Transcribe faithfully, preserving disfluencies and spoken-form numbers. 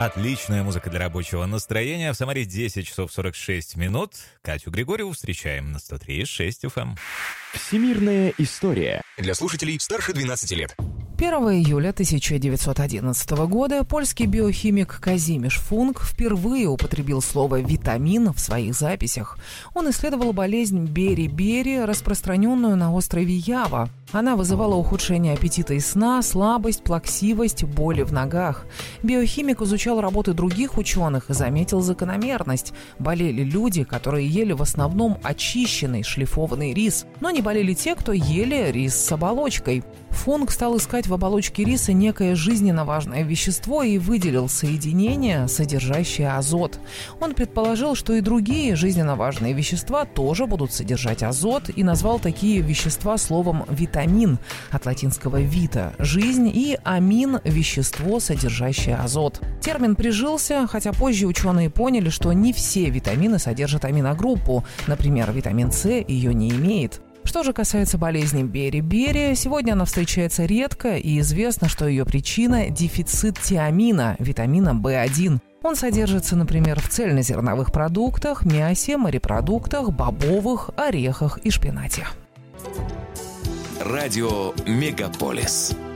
Отличная музыка для рабочего настроения. В Самаре десять часов сорок шесть минут. Катю Григорьеву встречаем на сто три и шесть эф эм. Всемирная история. Для слушателей старше двенадцати лет. первого июля тысяча девятьсот одиннадцатого года польский биохимик Казимиш Функ впервые употребил слово «витамин» в своих записях. Он исследовал болезнь бери-бери, распространенную на острове Ява. Она вызывала ухудшение аппетита и сна, слабость, плаксивость, боли в ногах. Биохимик изучал работы других ученых и заметил закономерность. Болели люди, которые ели в основном очищенный шлифованный рис, но не болели те, кто ели рис с оболочкой. Функ стал искать в оболочке риса некое жизненно важное вещество и выделил соединение, содержащее азот. Он предположил, что и другие жизненно важные вещества тоже будут содержать азот, и назвал такие вещества словом «витамин» от латинского «вита» – «жизнь» и «амин» – «вещество, содержащее азот». Термин прижился, хотя позже ученые поняли, что не все витамины содержат аминогруппу. Например, витамин С ее не имеет. Что же касается болезни бери-бери, сегодня она встречается редко, и известно, что ее причина – дефицит тиамина, витамина бэ один. Он содержится, например, в цельнозерновых продуктах, мясе, морепродуктах, бобовых, орехах и шпинате. Радио Мегаполис.